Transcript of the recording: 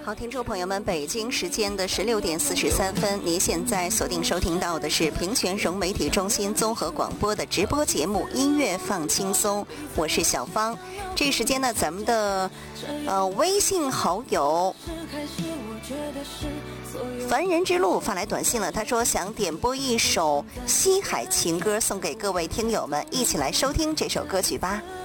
好，听众朋友们，北京时间的16点43分，您现在锁定收听到的是平泉融媒体中心综合广播的直播节目《音乐放轻松》，我是小芳。这个时间呢，咱们的微信好友凡人之路发来短信了，他说想点播一首西海情歌送给各位听友们，一起来收听这首歌曲吧。